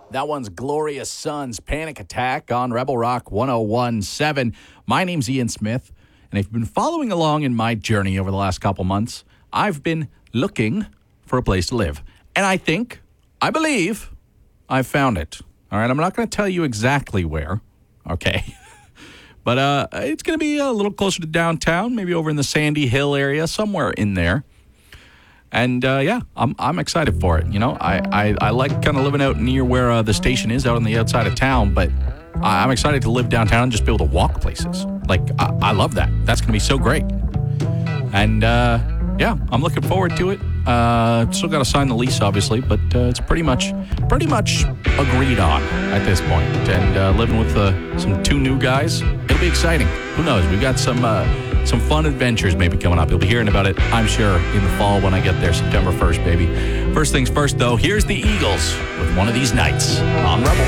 That one's Glorious Sons, Panic Attack on Rebel Rock 101.7. My name's Ian Smith, and if you've been following along in my journey over the last couple months, I've been looking for a place to live. And I believe, I've found it. All right, I'm not going to tell you exactly where, okay? But it's going to be a little closer to downtown, maybe over in the Sandy Hill area, somewhere in there. And, I'm excited for it. You know, I like kind of living out near where the station is, out on the outside of town, but I'm excited to live downtown and just be able to walk places. Like, I love that. That's going to be so great. And, I'm looking forward to it. Still got to sign the lease, obviously, but it's pretty much agreed on at this point. And living with some two new guys, it'll be exciting. Who knows? We've got some fun adventures maybe coming up. You'll be hearing about it, I'm sure, in the fall when I get there, September 1st, baby. First things first, though, here's the Eagles with One of These Nights on Rebel.